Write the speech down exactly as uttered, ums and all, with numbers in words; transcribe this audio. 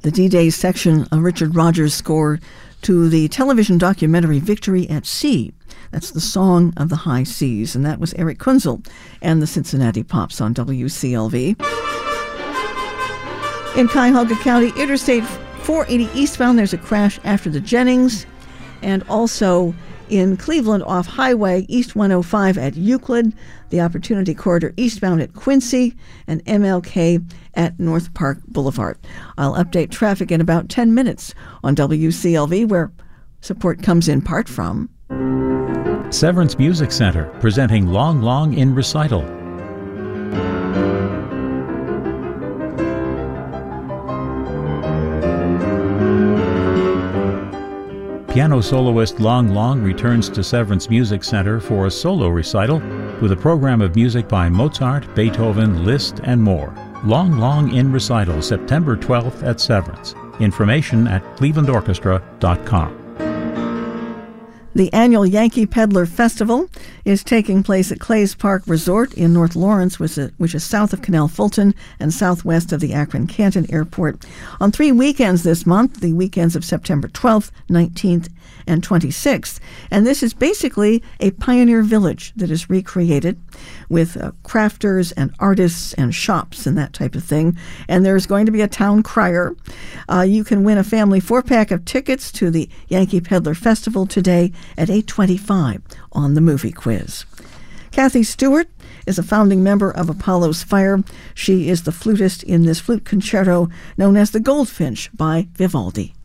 the D-Day section of Richard Rodgers' score to the television documentary Victory at Sea. That's the Song of the High Seas, and that was Eric Kunzel and the Cincinnati Pops on W C L V. In Cuyahoga County, Interstate four eighty eastbound, there's a crash after the Jennings, and also in Cleveland off Highway East one oh five at Euclid, the Opportunity Corridor eastbound at Quincy, and M L K at North Park Boulevard. I'll update traffic in about ten minutes on W C L V, where support comes in part from Severance Music Center, presenting Long Long in Recital. Piano soloist Long Long returns to Severance Music Center for a solo recital with a program of music by Mozart, Beethoven, Liszt, and more. Long Long in Recital, September twelfth at Severance. Information at cleveland orchestra dot com. The annual Yankee Peddler Festival is taking place at Clays Park Resort in North Lawrence, which is, which is south of Canal Fulton and southwest of the Akron-Canton Airport, on three weekends this month, the weekends of September twelfth, nineteenth, and twenty-sixth. And this is basically a pioneer village that is recreated with uh, crafters and artists and shops and that type of thing. And there's going to be a town crier. Uh, you can win a family four-pack of tickets to the Yankee Peddler Festival today at eight twenty-five on the movie quiz. Kathy Stewart is a founding member of Apollo's Fire. She is the flutist in this flute concerto known as the Goldfinch by Vivaldi.